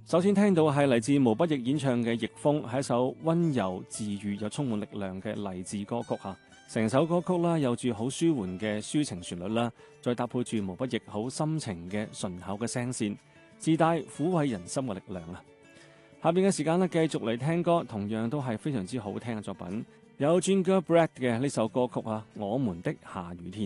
首先聽到係嚟自毛不易演唱嘅《逆風》，係一首溫柔治愈又充滿力量嘅勵志歌曲嚇。成首歌曲啦，有住好舒緩嘅抒情旋律啦，再搭配住毛不易好深情嘅順口嘅聲線，自帶撫慰人心嘅力量啊！下邊嘅時間呢，繼續嚟聽歌，同樣都係非常之好聽嘅作品，有 Ginger Bread 嘅呢首歌曲啊，《我們的下雨天》。